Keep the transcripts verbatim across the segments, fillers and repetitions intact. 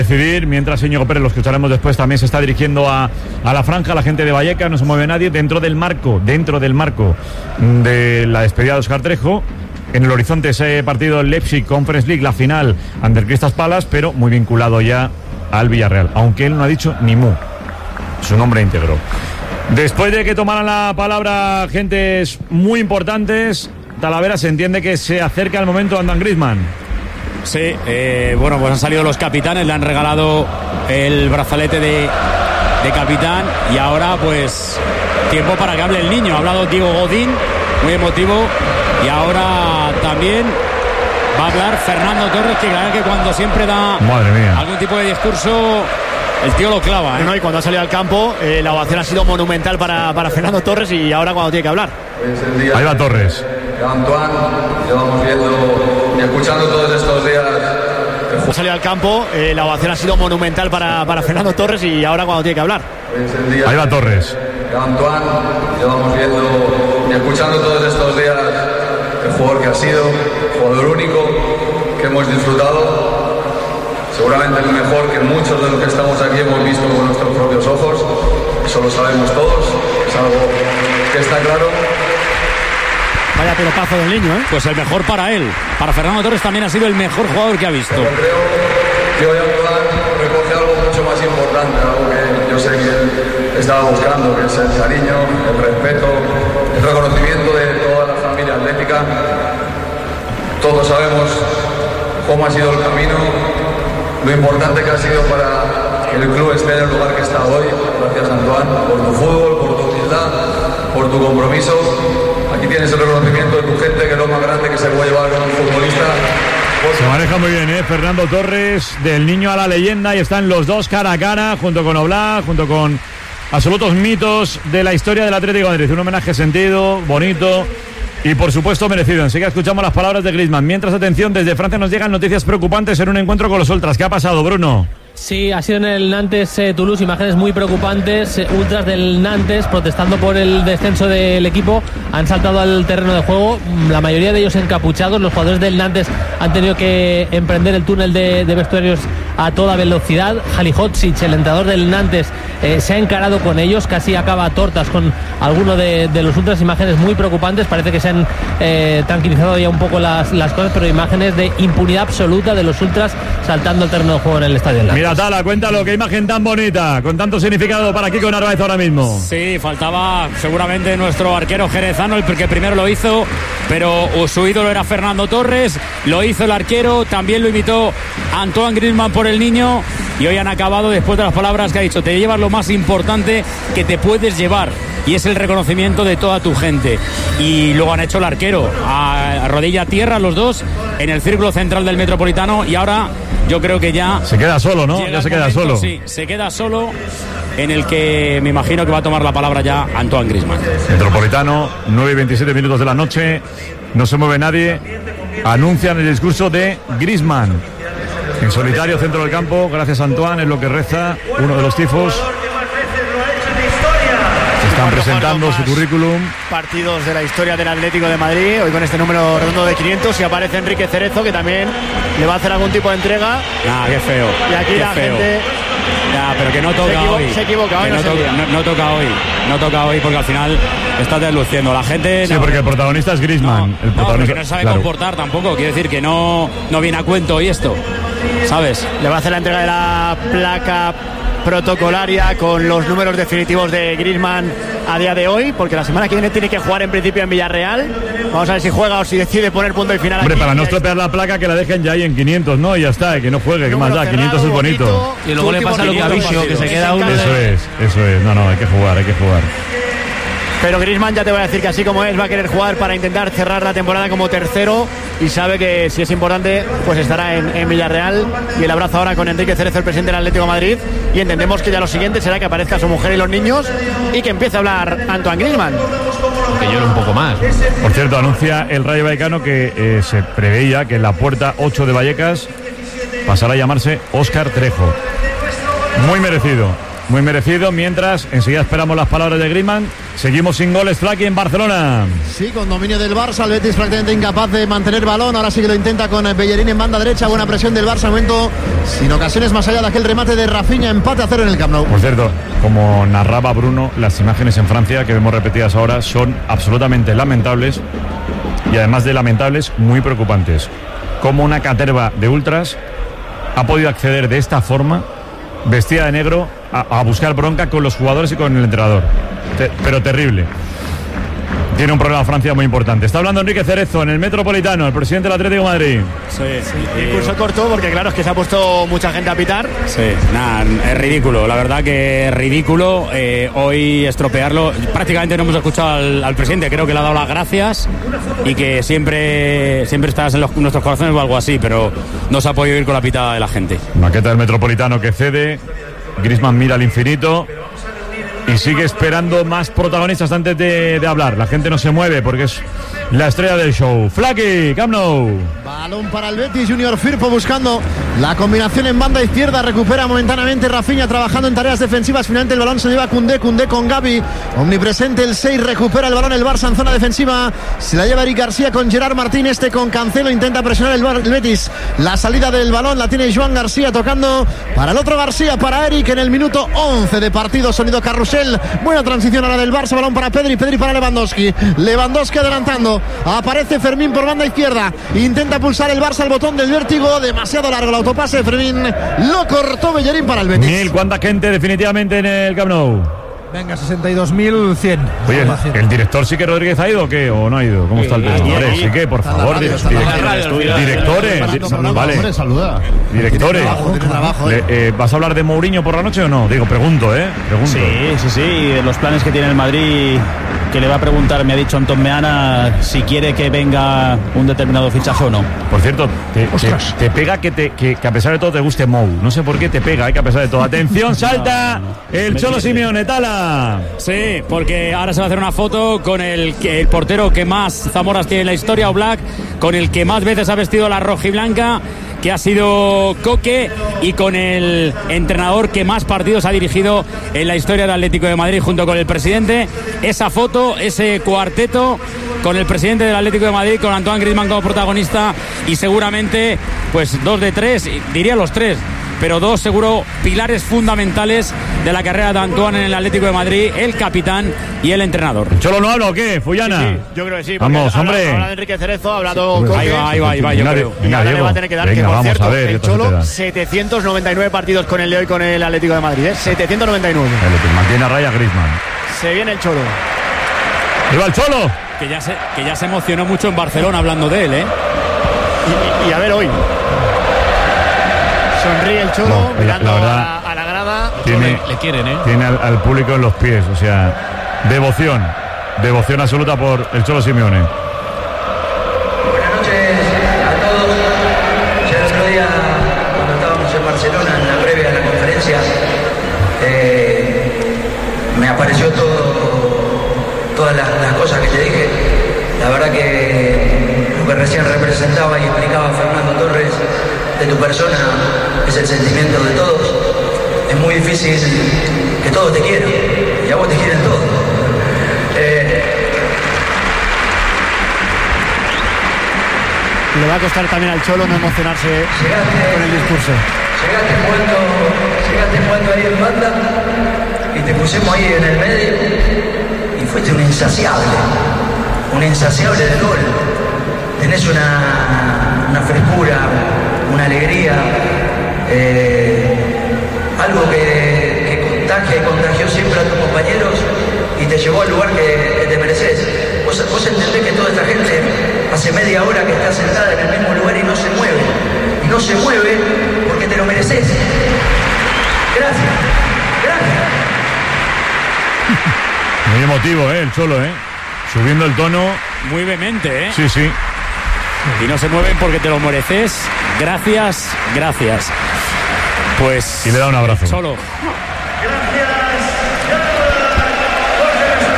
Decidir, mientras Íñigo Pérez, lo escucharemos después, también se está dirigiendo a, a la franja, la gente de Vallecas, no se mueve nadie, dentro del marco, dentro del marco de la despedida de Óscar Trejo. En el horizonte ese partido Leipzig Conference League, la final ante el Crystal Palace, pero muy vinculado ya al Villarreal, aunque él no ha dicho ni mu, su nombre íntegro. Después de que tomaran la palabra gentes muy importantes, Talavera, se entiende que se acerca el momento de Antoine Griezmann. Sí, eh, bueno, pues han salido los capitanes, le han regalado el brazalete de, de capitán y ahora pues tiempo para que hable el niño. Ha hablado Diego Godín, muy emotivo, y ahora también va a hablar Fernando Torres, que claro que cuando siempre da Madre mía. algún tipo de discurso, el tío lo clava, ¿eh? No, y cuando ha salido al campo, eh, la ovación ha sido monumental para, para Fernando Torres, y ahora cuando tiene que hablar. Ahí va Torres. Antoine, llevamos viendo y escuchando todos estos días. Ha salido al campo, eh, la ovación ha sido monumental para, para Fernando Torres, y ahora cuando tiene que hablar. Ahí va Torres. Antoine, llevamos viendo y escuchando todos estos días el jugador que ha sido, jugador único, que hemos disfrutado. Seguramente el mejor que muchos de los que estamos aquí hemos visto con nuestros propios ojos. Eso lo sabemos todos, es algo que está claro. Vaya pelotazo del niño, ¿eh? Pues el mejor para él. Para Fernando Torres también ha sido el mejor jugador que ha visto. Pero creo que hoy Antoine recoge algo mucho más importante, algo que yo sé que él estaba buscando, que es el cariño, el respeto, el reconocimiento de toda la familia atlética. Todos sabemos cómo ha sido el camino, lo importante que ha sido para que el club esté en el lugar que está hoy. Gracias, Antoine, por tu fútbol, por tu humildad, por tu compromiso. Aquí tienes el reconocimiento de tu gente, que es lo más grande que se puede llevar con un futbolista. Se maneja muy bien, ¿eh? Fernando Torres, del niño a la leyenda, y están los dos cara a cara, junto con Oblak, junto con absolutos mitos de la historia del Atlético de Madrid. Un homenaje sentido, bonito y por supuesto merecido. Enseguida escuchamos las palabras de Griezmann. Mientras, atención, desde Francia nos llegan noticias preocupantes en un encuentro con los ultras. ¿Qué ha pasado, Bruno? Sí, ha sido en el Nantes eh, Toulouse, imágenes muy preocupantes. eh, ultras del Nantes protestando por el descenso del equipo han saltado al terreno de juego, la mayoría de ellos encapuchados. Los jugadores del Nantes han tenido que emprender el túnel de, de vestuarios a toda velocidad. Halilhodžić, el entrenador del Nantes, eh, se ha encarado con ellos, casi acaba a tortas con alguno de, de los ultras. Imágenes muy preocupantes, parece que se han eh, tranquilizado ya un poco las, las cosas, pero imágenes de impunidad absoluta de los ultras saltando al terreno de juego en el estadio del Nantes. Mira, Tala, cuéntalo, qué imagen tan bonita, con tanto significado para Kiko Narváez ahora mismo. Sí, faltaba seguramente nuestro arquero jerezano, el que primero lo hizo, pero su ídolo era Fernando Torres, lo hizo el arquero, también lo imitó Antoine Griezmann por el niño, y hoy han acabado, después de las palabras que ha dicho, te llevas lo más importante que te puedes llevar, y es el reconocimiento de toda tu gente. Y luego han hecho el arquero a rodilla a tierra, los dos, en el círculo central del Metropolitano, y ahora yo creo que ya se queda solo, ¿no? Ya se queda momento, solo. Sí, se queda solo, en el que me imagino que va a tomar la palabra ya Antoine Griezmann. Metropolitano, nueve y veintisiete minutos de la noche, no se mueve nadie. Anuncian el discurso de Griezmann en solitario, centro del campo. Gracias, Antoine, es lo que reza uno de los tifos. Están presentando su currículum. Partidos de la historia del Atlético de Madrid, hoy con este número redondo de quinientos, y aparece Enrique Cerezo, que también le va a hacer algún tipo de entrega. Ah, qué feo. Y aquí qué la feo. gente Ya, pero que no toca se equivo- hoy. se equivoca, hoy Que no no, es el to- día. no- no toca hoy. No toca hoy porque al final está desluciendo. La gente. Sí, no, porque el protagonista es Griezmann. no, el no, protagonista, porque no sabe claro. comportar tampoco. Quiere decir que no, no viene a cuento hoy esto. ¿Sabes? le va a hacer la entrega de la placa protocolaria con los números definitivos de Griezmann a día de hoy, porque la semana que viene tiene que jugar en principio en Villarreal. Vamos a ver si juega o si decide poner punto y final. Hombre, aquí. para no estropear la placa, que la dejen ya ahí en quinientos, ¿no? Y ya está, que no juegue, que más Número da, cerrado, quinientos es bonito. bonito. Y luego le Último pasa lo que a quinientos Visio, que se partidos. queda uno Eso de... es, eso es. No, no, hay que jugar, hay que jugar. Pero Griezmann, ya te voy a decir que así como es, va a querer jugar para intentar cerrar la temporada como tercero, y sabe que si es importante, pues estará en, en Villarreal. Y el abrazo ahora con Enrique Cerezo, el presidente del Atlético de Madrid, y entendemos que ya lo siguiente será que aparezca su mujer y los niños y que empiece a hablar Antoine Griezmann. Que llore un poco más. Por cierto, anuncia el Rayo Vallecano que eh, se preveía que en la puerta ocho de Vallecas pasará a llamarse Óscar Trejo. Muy merecido, muy merecido. Mientras, enseguida esperamos las palabras de Griezmann. Seguimos sin goles, Flaky, en Barcelona. Sí, con dominio del Barça, el Betis prácticamente incapaz de mantener balón. Ahora sí que lo intenta con Bellerín en banda derecha. Buena presión del Barça, momento sin ocasiones más allá de aquel remate de Rafinha. Empate a cero en el Camp Nou. Por cierto, como narraba Bruno, las imágenes en Francia que vemos repetidas ahora son absolutamente lamentables y además de lamentables, muy preocupantes. Como una caterva de ultras ha podido acceder de esta forma, vestida de negro, a, a buscar bronca con los jugadores y con el entrenador. Te, pero terrible. Tiene un problema Francia muy importante. Está hablando Enrique Cerezo en el Metropolitano, el presidente del Atlético de Madrid. Sí, sí. Discurso corto porque claro, es que se ha puesto mucha gente a pitar. Sí, nada, es ridículo. La verdad que es ridículo eh, hoy estropearlo. Prácticamente no hemos escuchado al, al presidente. Creo que le ha dado las gracias y que siempre, siempre estás en los, nuestros corazones o algo así, pero no se ha podido ir con la pitada de la gente. Maqueta del Metropolitano que cede. Griezmann mira al infinito y sigue esperando más protagonistas antes de, de hablar. La gente no se mueve porque es la estrella del show. Flaky, Camp Nou. Balón para el Betis, Junior Firpo buscando la combinación en banda izquierda. Recupera momentáneamente Rafinha trabajando en tareas defensivas. Finalmente el balón se lleva Koundé, Koundé con Gavi. Omnipresente el seis, recupera el balón el Barça en zona defensiva. Se la lleva Eric García con Gerard Martín, este con Cancelo. Intenta presionar el, Bar, el Betis. La salida del balón la tiene Joan García tocando para el otro García, para Eric en el minuto once de partido. Sonido carrusel. Buena transición ahora del Barça. Balón para Pedri, Pedri para Lewandowski. Lewandowski adelantando. Aparece Fermín por banda izquierda. Intenta pulsar el Barça el botón del vértigo. Demasiado largo el autopase de Fermín. Lo cortó Bellerín para el Betis. Mil, ¿cuánta gente definitivamente en el Camp Nou? Venga, sesenta y dos mil cien. Oye, ¿el, ¿el director sí que Rodríguez ha ido o qué? ¿O no ha ido? ¿Cómo está el tema? Vale, sí que, por favor, directores. Vale, saluda. Directores. Le, eh, ¿Vas a hablar de Mourinho por la noche o no? Digo, pregunto, ¿eh? Pregunto. Sí, sí, sí. De los planes que tiene el Madrid, que le va a preguntar, me ha dicho Antón Meana, si quiere que venga un determinado fichaje o no. Por cierto, te, te, te pega que, te, que, que a pesar de todo te guste Mou. No sé por qué te pega, ¿eh? Que a pesar de todo. Atención, salta no, no, no. el Cholo Simeone, Tala. Sí, porque ahora se va a hacer una foto con el, el portero que más Zamoras tiene en la historia, Oblak, con el que más veces ha vestido la rojiblanca, que ha sido Coque, y con el entrenador que más partidos ha dirigido en la historia del Atlético de Madrid, junto con el presidente. Esa foto, ese cuarteto con el presidente del Atlético de Madrid, con Antoine Griezmann como protagonista, y seguramente pues dos de tres, diría los tres, pero dos seguro pilares fundamentales de la carrera de Antoine en el Atlético de Madrid, el capitán y el entrenador. ¿Cholo no habla o qué, Fullana? Sí, sí, yo creo que sí. Vamos, habla, hombre. Habla de Enrique Cerezo, ha hablado con... Ahí va, ahí va, ahí va, yo venga, creo. Venga, y ahora Diego. le va a tener que dar, Venga, que por vamos cierto, a ver, el Cholo, setecientos noventa y nueve partidos con el Leo y con el Atlético de Madrid, ¿eh? setecientos noventa y nueve. El mantiene a raya Griezmann. Se viene el Cholo. ¡Ahí va el Cholo! Que ya se, que ya se emocionó mucho en Barcelona hablando de él, ¿eh? Y, y, y a ver hoy. Sonríe el Cholo, no, mirando la, la verdad, a, a la grada. Tiene, le quieren, ¿eh? Tiene al, al público en los pies, o sea, devoción. Devoción absoluta por el Cholo Simeone. Buenas noches a todos. Ya el otro día, cuando estábamos en Barcelona, en la previa de la conferencia, eh, me apareció todo, todas las, las cosas que te dije. La verdad que lo que recién representaba y explicaba Fernando Torres de tu persona es el sentimiento de todos. Es muy difícil que todos te quieran, y a vos te quieren todos. Eh, Le va a costar también al Cholo no emocionarse llegaste, con el discurso. Llegaste jugando, llegaste jugando ahí en banda y te pusimos ahí en el medio y fuiste un insaciable, un insaciable del gol. Tenés una, una frescura, una alegría, eh, algo que, que contagia y contagió siempre a tus compañeros y te llevó al lugar que, que te mereces. Vos, vos entendés que toda esta gente hace media hora que está sentada en el mismo lugar y no se mueve. Y no se mueve porque te lo mereces. Gracias, gracias. Muy emotivo, ¿eh? El Cholo, ¿eh? Subiendo el tono. Muy vehemente, ¿eh? Sí, sí. Y no se mueven porque te lo mereces. Gracias, gracias. Pues... Y le da un abrazo. Solo.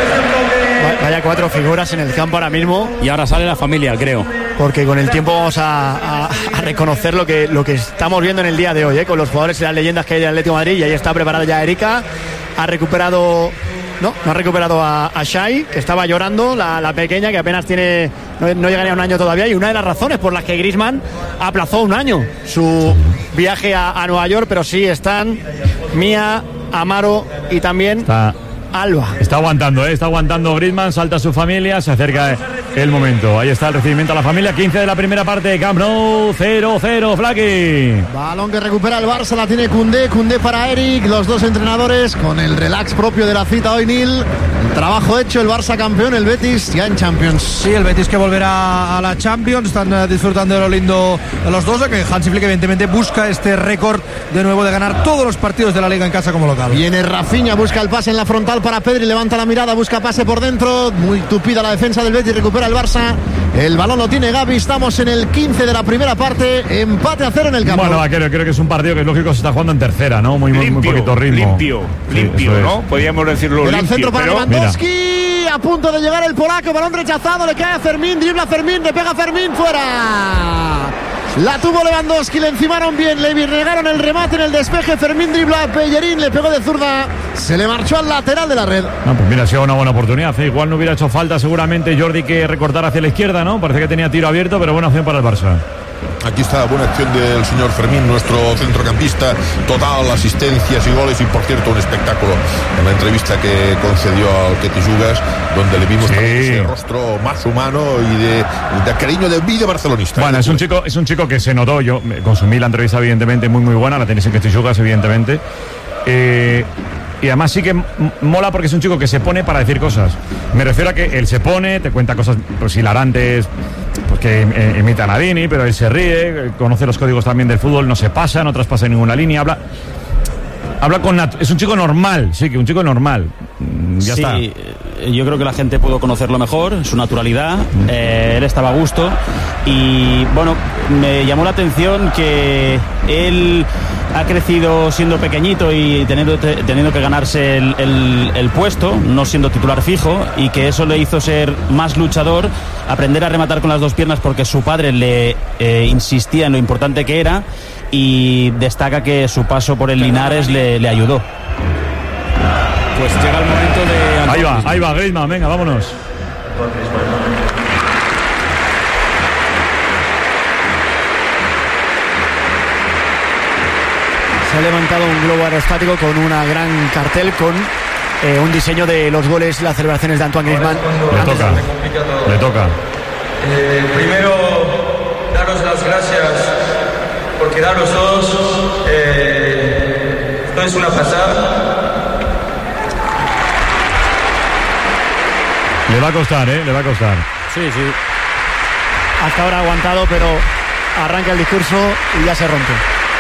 Vaya cuatro figuras en el campo ahora mismo. Y ahora sale la familia, creo. Porque con el tiempo vamos a, a, a reconocer lo que, lo que estamos viendo en el día de hoy, ¿eh? Con los jugadores y las leyendas que hay del Atlético de Madrid. Y ahí está preparada ya Erika. Ha recuperado... No, no ha recuperado a, a Shai, que estaba llorando, la, la pequeña, que apenas tiene... No, no llega ni a un año todavía. Y una de las razones por las que Griezmann aplazó un año su viaje a, a Nueva York. Pero sí están Mía, Amaro y también... Está... Alba. Está aguantando, ¿eh? Está aguantando Griezmann, salta a su familia, se acerca el momento. Ahí está el recibimiento a la familia. quince de la primera parte, Camp Nou, cero cero, Flaky. Balón que recupera el Barça, la tiene Koundé, Koundé para Eric, los dos entrenadores con el relax propio de la cita hoy, Nil. El trabajo hecho, el Barça campeón, el Betis ya en Champions. Sí, el Betis que volverá a la Champions, están uh, disfrutando de lo lindo de los dos, que Hansi Flick evidentemente busca este récord de nuevo de ganar todos los partidos de la Liga en casa como local. Viene Rafinha, busca el pase en la frontal para Pedri, levanta la mirada, busca pase por dentro, muy tupida la defensa del Betis, recupera el Barça, el balón lo tiene Gavi, estamos en el quince de la primera parte, empate a cero en el campo. Bueno, Vaquero, creo que es un partido que es lógico se está jugando en tercera, ¿no? Muy, muy, muy poquito ritmo. Limpio, sí, limpio, ¿no? Podríamos decirlo el limpio, centro para pero... Lewandowski, a punto de llegar el polaco, balón rechazado, le cae a Fermín, dribla Fermín, le pega Fermín, fuera. La tuvo Lewandowski, le encimaron bien, le regaron el remate en el despeje, Fermín dribla a Pellerín, le pegó de zurda, se le marchó al lateral de la red. No, pues mira, ha sido una buena oportunidad, ¿eh? Igual no hubiera hecho falta seguramente Jordi que recortar hacia la izquierda, ¿no? Parece que tenía tiro abierto, pero buena opción para el Barça. Aquí está la buena acción del señor Fermín, nuestro centrocampista, total, asistencias y goles, y por cierto un espectáculo en la entrevista que concedió al Ketty-Jugas, donde le vimos sí. también ese rostro más humano y de, de cariño de vida barcelonista. Bueno, es un chico, es un chico que se notó, yo consumí la entrevista evidentemente muy muy buena, la tenéis en Ketty-Jugas evidentemente. Eh, y además sí que mola porque es un chico que se pone para decir cosas. Me refiero a que él se pone, te cuenta cosas pues hilarantes, pues que eh, imita a Nadini, pero él se ríe, conoce los códigos también del fútbol, no se pasa, no traspasa ninguna línea, habla habla con nat- es un chico normal, sí, que un chico normal. Ya sí, está. Yo creo que la gente pudo conocerlo mejor, su naturalidad, mm. eh, él estaba a gusto y bueno, me llamó la atención que él ha crecido siendo pequeñito y teniendo, teniendo que ganarse el, el, el puesto, no siendo titular fijo, y que eso le hizo ser más luchador, aprender a rematar con las dos piernas porque su padre le eh, insistía en lo importante que era, y destaca que su paso por el Linares le, le ayudó. Pues llega el momento de... Ahí va, ahí va, Griezmann, venga, vámonos. Se ha levantado un globo aerostático con una gran cartel con eh, un diseño de los goles y las celebraciones de Antoine Griezmann. Le toca, le toca. Eh, primero, daros las gracias por quedaros todos. Eh, esto es una pasada. Le va a costar, ¿eh? Le va a costar. Sí, sí. Hasta ahora ha aguantado, pero arranca el discurso y ya se rompe.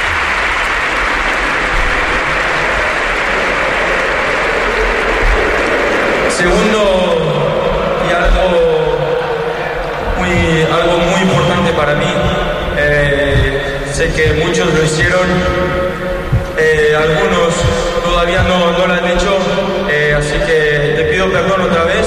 Segundo, y algo muy, algo muy importante para mí, eh, sé que muchos lo hicieron, eh, algunos todavía no, no lo han hecho, eh, así que te pido perdón otra vez.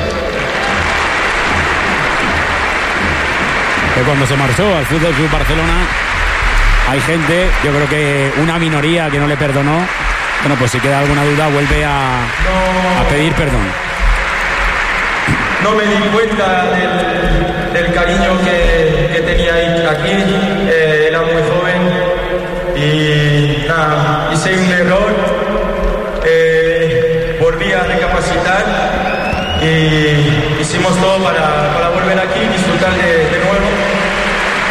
Que cuando se marchó al Fútbol Club Barcelona hay gente, yo creo que una minoría que no le perdonó. Bueno, pues si queda alguna duda vuelve a, no, a pedir perdón. No me di cuenta del, del cariño que, que tenía aquí, eh, era muy joven y nada, hice un error, eh, volví a recapacitar y hicimos todo para, para volver aquí y disfrutar de, de nuevo.